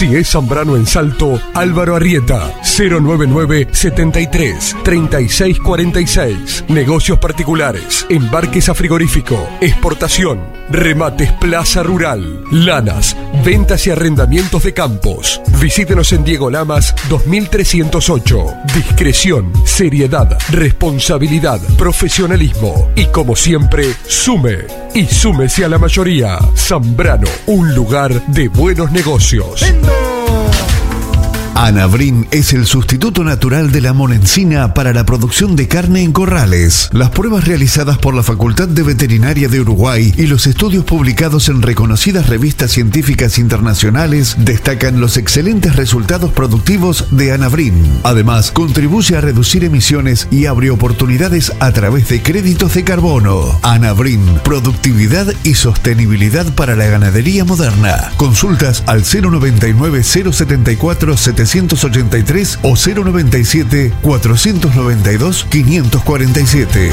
Si es Zambrano en Salto, Álvaro Arrieta, 099 73 36 46. Negocios particulares, embarques a frigorífico, exportación, remates Plaza Rural, lanas, ventas y arrendamientos de campos. Visítenos en Diego Lamas 2308. Discreción, seriedad, responsabilidad, profesionalismo y, como siempre, sume y súmese a la mayoría. Zambrano, un lugar de buenos negocios. Anabrin es el sustituto natural de la monencina para la producción de carne en corrales. Las pruebas realizadas por la Facultad de Veterinaria de Uruguay y los estudios publicados en reconocidas revistas científicas internacionales destacan los excelentes resultados productivos de Anabrin. Además, contribuye a reducir emisiones y abre oportunidades a través de créditos de carbono. Anabrin, productividad y sostenibilidad para la ganadería moderna. Consultas al 099 074 783 o 097 492 547.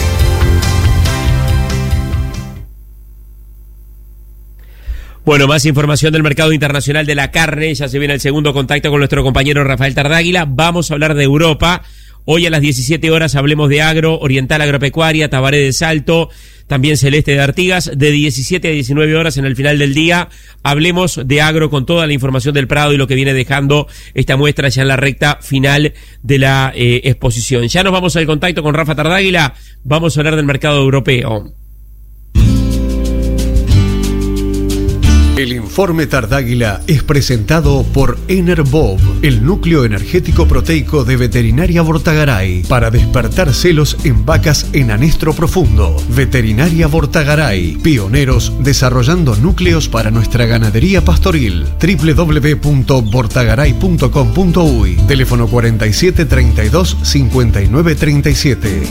Bueno, más información del mercado internacional de la carne. Ya se viene el segundo contacto con nuestro compañero Rafael Tardáguila. Vamos a hablar de Europa. Hoy a las 17 horas hablemos de agro, Oriental Agropecuaria, Tabaré de Salto, también Celeste de Artigas. De 17 a 19 horas en el final del día hablemos de agro con toda la información del Prado y lo que viene dejando esta muestra ya en la recta final de la exposición. Ya nos vamos al contacto con Rafa Tardáguila. Vamos a hablar del mercado europeo. El informe Tardáguila es presentado por Enerbov, el núcleo energético proteico de Veterinaria Vortagaray, para despertar celos en vacas en anestro profundo. Veterinaria Vortagaray, pioneros desarrollando núcleos para nuestra ganadería pastoril. www.vortagaray.com.uy, teléfono 47 32 59 37.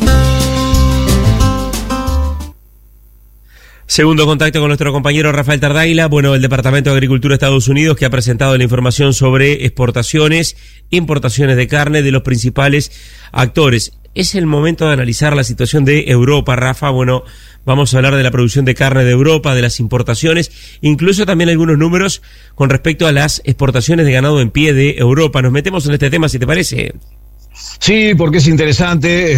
Segundo contacto con nuestro compañero Rafael Tardáguila. Bueno, el Departamento de Agricultura de Estados Unidos, que ha presentado la información sobre exportaciones, importaciones de carne de los principales actores. Es el momento de analizar la situación de Europa, Rafa. Bueno, vamos a hablar de la producción de carne de Europa, de las importaciones, incluso también algunos números con respecto a las exportaciones de ganado en pie de Europa. Nos metemos en este tema, si te parece. Sí, porque es interesante,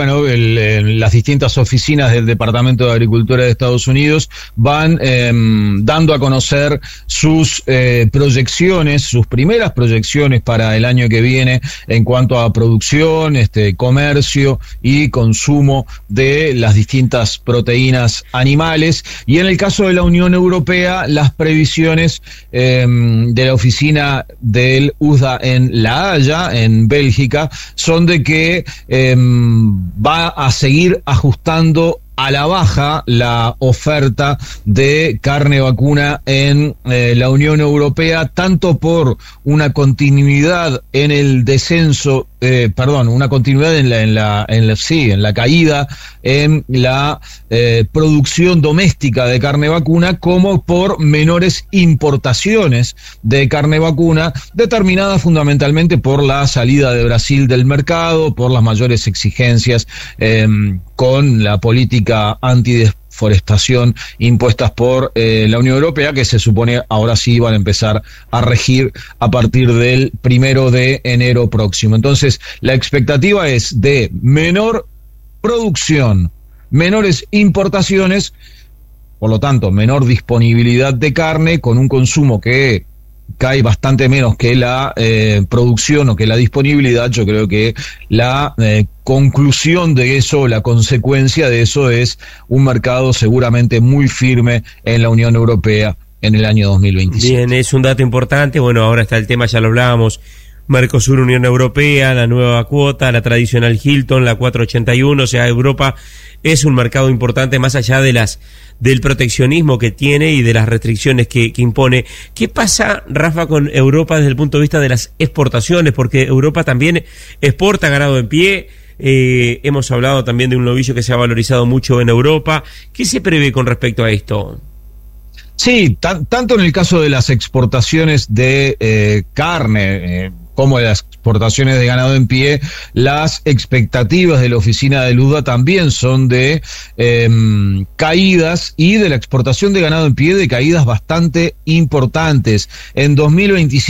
las distintas oficinas del Departamento de Agricultura de Estados Unidos van dando a conocer sus proyecciones, sus primeras proyecciones para el año que viene en cuanto a producción, comercio y consumo de las distintas proteínas animales. Y en el caso de la Unión Europea, las previsiones de la oficina del USDA en La Haya, en Bélgica, son de que va a seguir ajustando a la baja la oferta de carne vacuna en la Unión Europea, tanto por una continuidad en el descenso, una continuidad en la caída en la producción doméstica de carne vacuna, como por menores importaciones de carne vacuna, determinadas fundamentalmente por la salida de Brasil del mercado, por las mayores exigencias con la política antideforestación impuestas por la Unión Europea, que se supone ahora sí van a empezar a regir a partir del 1 de enero próximo. Entonces, la expectativa es de menor producción, menores importaciones, por lo tanto, menor disponibilidad de carne, con un consumo que cae bastante menos que la producción o que la disponibilidad. Yo creo que la conclusión de eso, la consecuencia de eso, es un mercado seguramente muy firme en la Unión Europea en el año 2027. Bien, es un dato importante. Bueno, ahora está el tema, ya lo hablábamos, Mercosur, Unión Europea, la nueva cuota, la tradicional Hilton, la 481, o sea, Europa es un mercado importante más allá de del proteccionismo que tiene y de las restricciones que impone. ¿Qué pasa, Rafa, con Europa desde el punto de vista de las exportaciones? Porque Europa también exporta ganado en pie. Hemos hablado también de un novillo que se ha valorizado mucho en Europa. ¿Qué se prevé con respecto a esto? Sí, tanto en el caso de las exportaciones de carne como de las exportaciones de ganado en pie, las expectativas de la oficina del USDA también son de caídas, y de la exportación de ganado en pie de caídas bastante importantes. En 2025